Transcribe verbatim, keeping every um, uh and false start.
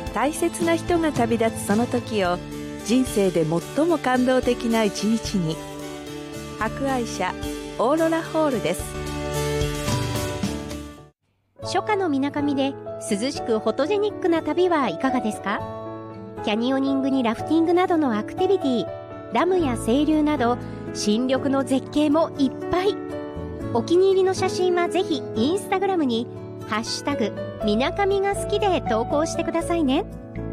大切な人が旅立つその時を人生で最も感動的な一日に。博愛社オーロラホールです。 初夏のみなかみで涼しくフォトジェニックな旅はいかがですか？キャニオニングにラフティングなどのアクティビティ、ダムや清流など新緑の絶景もいっぱい。お気に入りの写真はぜひインスタグラムにハッシュタグみなかみが好きで投稿してくださいね。